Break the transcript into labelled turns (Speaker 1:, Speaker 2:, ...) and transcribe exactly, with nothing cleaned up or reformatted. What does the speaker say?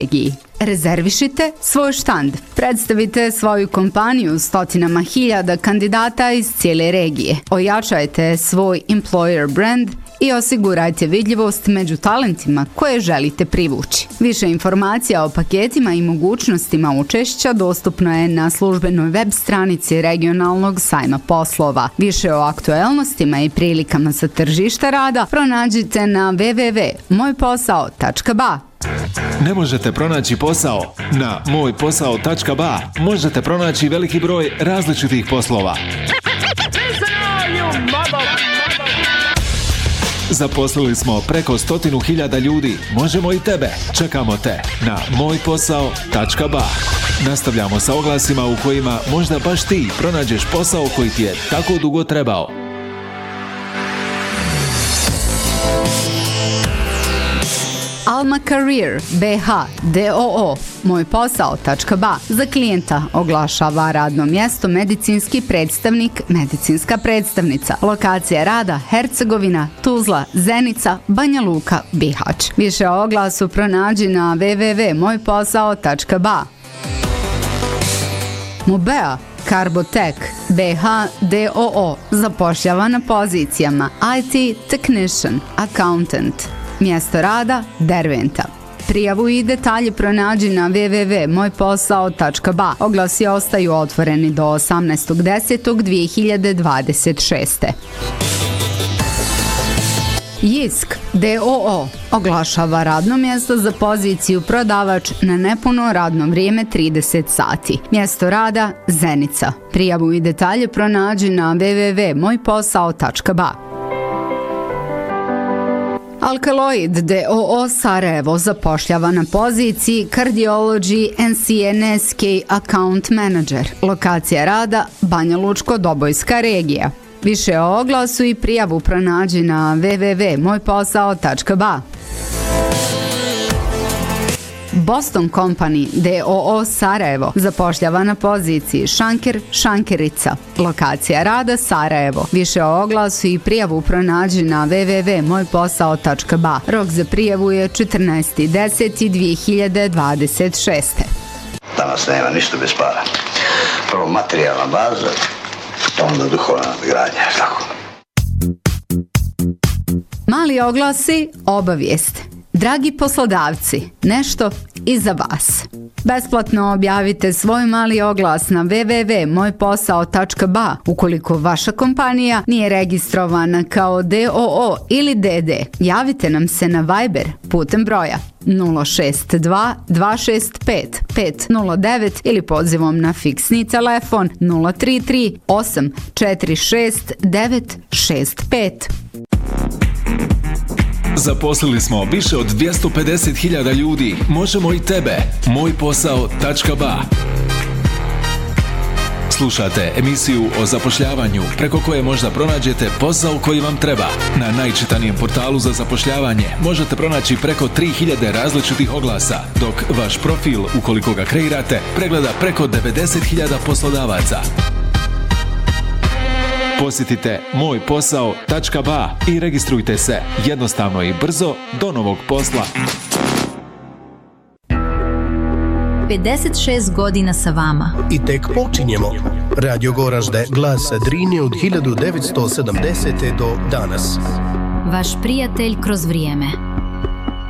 Speaker 1: regiji. Rezervišite svoj štand. Predstavite svoju kompaniju stotinama hiljada kandidata iz cijele regije. Ojačajte svoj employer brand i osigurajte vidljivost među talentima koje želite privući. Više informacija o paketima i mogućnostima učešća dostupno je na službenoj web stranici regionalnog sajma poslova. Više o aktuelnostima i prilikama sa tržišta rada pronađite na w w w tačka moj posao tačka b a.
Speaker 2: Ne možete pronaći posao? Na moj posao tačka b a možete pronaći veliki broj različitih poslova. Zaposlili smo preko stotinu hiljada ljudi. Možemo i tebe. Čekamo te na moj posao tačka b a. Nastavljamo sa oglasima u kojima možda baš ti pronađeš posao koji ti je tako dugo trebao.
Speaker 1: Alma Career B H D O O moj posao tačka b a za klijenta oglašava radno mjesto medicinski predstavnik, medicinska predstavnica. Lokacija rada Hercegovina, Tuzla, Zenica, Banja Luka, Bihać. Više o oglasu pronađi na w w w tačka moj posao tačka b a. Mubea Carbotech B H D O O zapošljava na pozicijama I T Technician, Accountant. Mjesto rada Derventa. Prijavu i detalje pronađi na w w w tačka moj posao tačka b a. Oglasi ostaju otvoreni do osamnaestog desetog dvije hiljade dvadeset šeste. Jisk D O O oglašava radno mjesto za poziciju prodavač na nepuno radno vrijeme trideset sati. Mjesto rada Zenica. Prijavu i detalje pronađi na w w w tačka moj posao tačka b a. Alkaloid D O O Sarajevo zapošljava na poziciji Cardiology and C N S K Account Manager. Lokacija rada Banja Lučko-Dobojska regija. Više o oglasu i prijavu pronađi na w w w tačka moj posao tačka b a. Boston Company D O O Sarajevo zapošljava na poziciji šanker, šankerica. Lokacija rada Sarajevo. Više o oglasu i prijavu pronađi na w w w tačka moj posao tačka b a. Rok za prijavu je četrnaesti deseti dvije hiljade dvadeset šeste.
Speaker 3: Danas nema ništa bez para. Prvo materijalna baza, onda duhovna gradnja. Tako.
Speaker 1: Mali oglasi, obavijest. Dragi poslodavci, nešto i za vas. Besplatno objavite svoj mali oglas na w w w tačka moj posao tačka b a ukoliko vaša kompanija nije registrovana kao D O O ili D D. Javite nam se na Viber putem broja nula šest dva dva šest pet pet nula devet ili pozivom na fiksni telefon nula tri tri osam četiri šest devet šest pet.
Speaker 2: Zaposlili smo više od dvjesto pedeset hiljada ljudi. Možemo i tebe. moj posao tačka b a. Slušate emisiju o zapošljavanju preko koje možda pronađete posao koji vam treba. Na najčitanijem portalu za zapošljavanje možete pronaći preko tri hiljade različitih oglasa, dok vaš profil, ukoliko ga kreirate, pregleda preko devedeset hiljada poslodavaca. Posjetite moj posao tačka b a i registrujte se jednostavno i brzo do novog posla.
Speaker 4: pedeset šest godina sa vama.
Speaker 5: I tek počinjemo. Radio Goražde, glas Drine od hiljadu devetsto sedamdesete do danas.
Speaker 4: Vaš prijatelj kroz vrijeme.